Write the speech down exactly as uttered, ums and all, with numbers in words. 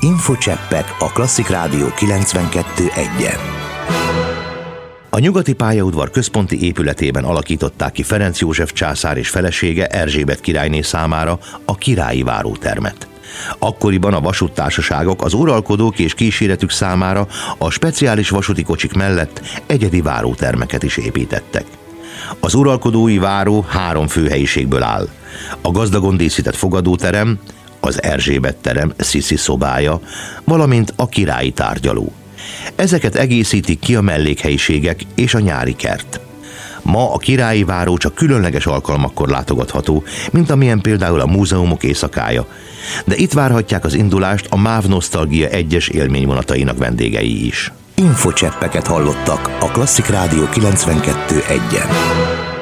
Infocseppek a Klasszik Rádió kilencvenkettő egyen. A Nyugati pályaudvar központi épületében alakították ki Ferenc József császár és felesége Erzsébet királyné számára a királyi várótermet. Akkoriban a vasúttársaságok az uralkodók és kíséretük számára a speciális vasúti kocsik mellett egyedi várótermeket is építettek. Az uralkodói váró három főhelyiségből áll. A gazdagon díszített fogadóterem, az Erzsébet terem Sziszi szobája, valamint a királyi tárgyaló. Ezeket egészítik ki a mellékhelyiségek és a nyári kert. Ma a királyi váró csak különleges alkalmakkor látogatható, mint amilyen például a múzeumok éjszakája, de itt várhatják az indulást a MÁV Nosztalgia egyes élményvonatainak vendégei is. Infocseppeket hallottak a Klasszik Rádió kilencvenkettő egyen.